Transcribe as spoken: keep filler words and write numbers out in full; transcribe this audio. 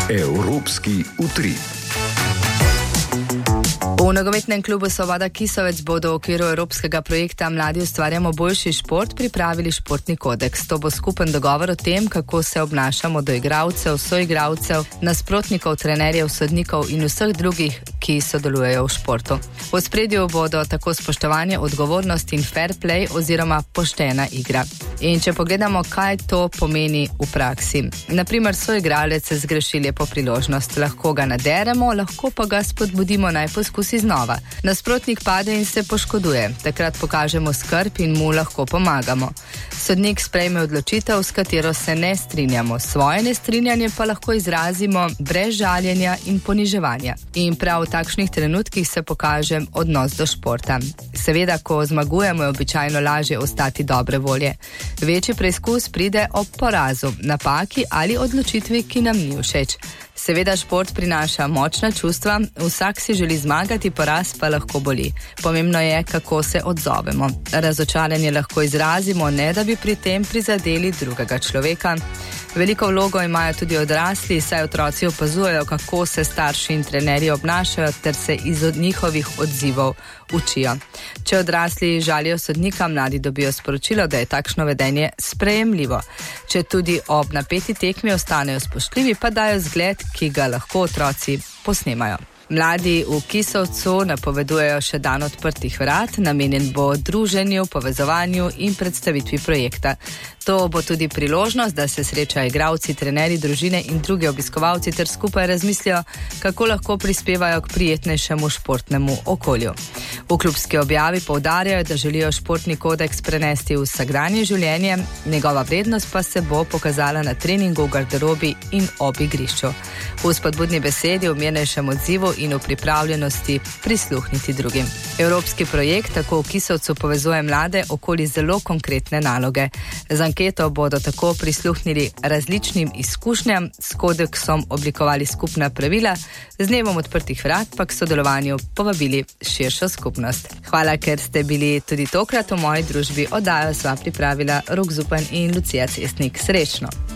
Evropski utrip. V nogometnem klubu Svoboda Kisovec bodo v okviru evropskega projekta Mladi ustvarjamo boljši šport pripravili športni kodeks. To bo skupen dogovor o tem, kako se obnašamo do igralcev, soigralcev, nasprotnikov, trenerjev, sodnikov in vseh drugih, ki sodelujejo v športu. V ospredju bodo tako spoštovanje, odgovornost in fair play oziroma poštena igra. In če pogledamo, kaj to pomeni v praksi. Naprimer, soigralec se zgreši lepo priložnost. Lahko ga naderemo, lahko pa ga spodbudimo naj poskusi znova. Nasprotnik pade in se poškoduje. Takrat pokažemo skrb in mu lahko pomagamo. Sodnik sprejme odločitev, s katero se ne strinjamo. Svoje nestrinjanje pa lahko izrazimo brez žaljenja in poniževanja. In prav v takšnih trenutkih se pokaže odnos do športa. Seveda, ko zmagujemo, je običajno lažje ostati dobre volje. Večji preizkus pride ob porazu, napaki ali odločitvi, ki nam ni všeč. Seveda šport prinaša močna čustva, vsak si želi zmagati, poraz pa lahko boli. Pomembno je, kako se odzovemo. Razočaranje lahko izrazimo, ne da bi pri tem prizadeli drugega človeka. Veliko vlogo imajo tudi odrasli, saj otroci opazujejo, kako se starši in trenerji obnašajo ter se iz njihovih odzivov učijo. Če odrasli žalijo sodnika, mladi dobijo sporočilo, da je takšno vedenje sprejemljivo. Če tudi ob napeti tekmi ostanejo spoštljivi, pa dajo zgled, ki ga lahko otroci posnemajo. Mladi v Kisovcu napovedujejo še dan odprtih vrat, namenjen bo druženju, povezovanju in predstavitvi projekta. To bo tudi priložnost, da se srečajo igralci, trenerji, družine in drugi obiskovalci ter skupaj razmislijo, kako lahko prispevajo k prijetnejšemu športnemu okolju. V klubski objavi poudarjajo, da želijo športni kodeks prenesti v vsakdanje življenje, njegova vrednost pa se bo pokazala na treningu, v garderobi in ob igrišču. V spodbudni besedi, v mirnejšem odzivu in v pripravljenosti prisluhniti drugim. Evropski projekt tako v Kisovcu povezuje mlade okoli zelo konkretne naloge. Z anketo bodo tako prisluhnili različnim izkušnjam, s kodeksom oblikovali skupna pravila, z dnevom odprtih vrat pa k sodelovanju povabili širšo skupnost. Hvala, ker ste bili tudi tokrat v moji družbi. Oddajo sva pripravila Rok Zupan in Lucija Cestnik. Srečno!